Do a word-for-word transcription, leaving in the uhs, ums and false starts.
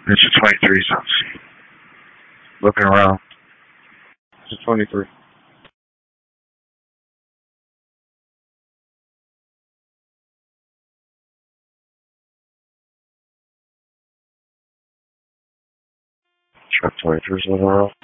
It's a twenty-three cents. Looking around. It's a twenty-three. Truck twenty-three's looking around.